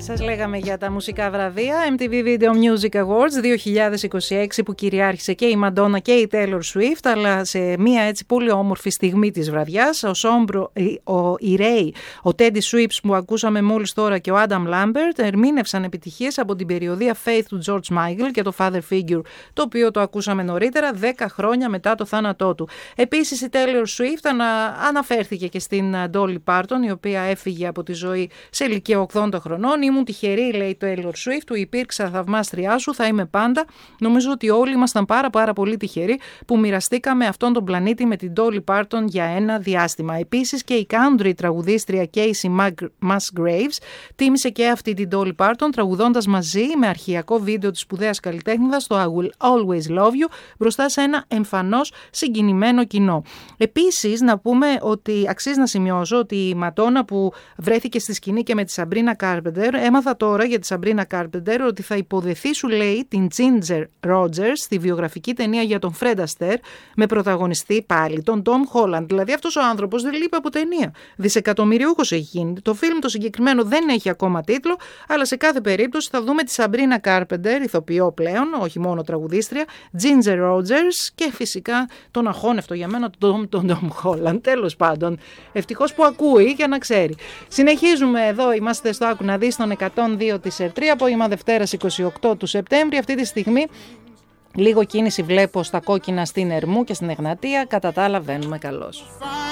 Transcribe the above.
Σας λέγαμε για τα μουσικά βραβεία MTV Video Music Awards 2026 που κυριάρχησε και η Madonna και η Taylor Swift, αλλά σε μια έτσι πολύ όμορφη στιγμή της βραδιάς η Ray, ο Teddy Swims που ακούσαμε μόλις τώρα και ο Adam Lambert ερμήνευσαν επιτυχίες από την περιοδία Faith του George Michael και το Father Figure, το οποίο το ακούσαμε νωρίτερα 10 χρόνια μετά το θάνατό του. Επίσης η Taylor Swift αναφέρθηκε και στην Dolly Parton, η οποία έφυγε από τη ζωή σε ηλικία 80 χρονών. Ήμουν τυχερή, λέει το Taylor Swift, του υπήρξα θαυμάστριά σου, θα είμαι πάντα. Νομίζω ότι όλοι ήμασταν πάρα πολύ τυχεροί που μοιραστήκαμε αυτόν τον πλανήτη με την Dolly Parton για ένα διάστημα. Επίσης και η country τραγουδίστρια Casey Musgraves τίμησε και αυτή την Dolly Parton τραγουδώντας μαζί με αρχιακό βίντεο της σπουδαίας καλλιτέχνηδας το I Will Always Love You μπροστά σε ένα εμφανώς συγκινημένο κοινό. Επίσης να πούμε ότι αξίζει να σημειώσω ότι η Ματώνα που βρέθηκε στη σκηνή και με τη Sabrina Carpenter, έμαθα τώρα για τη Sabrina Carpenter ότι θα υποδεθεί, σου λέει, την Ginger Rogers στη βιογραφική ταινία για τον Fred Astaire με πρωταγωνιστή πάλι τον Tom Holland. Δηλαδή αυτός ο άνθρωπος δεν λείπει από ταινία. Δισεκατομμυριούχος έχει γίνει. Το φιλμ το συγκεκριμένο δεν έχει ακόμα τίτλο, αλλά σε κάθε περίπτωση θα δούμε τη Sabrina Carpenter, ηθοποιό πλέον, όχι μόνο τραγουδίστρια, Ginger Rogers και φυσικά τον αχώνευτο για μένα τον Tom Holland. Τέλος πάντων, ευτυχώς που ακούει για να ξέρει. Συνεχίζουμε εδώ, είμαστε στο Άκου να δεις, στον 102 της ΕΡΤΡΙ, απόγευμα Δευτέρας 28 του Σεπτέμβρη. Αυτή τη στιγμή λίγο κίνηση βλέπω στα κόκκινα στην Ερμού και στην Εγνατία, κατά τα άλλα βαίνουμε καλώς.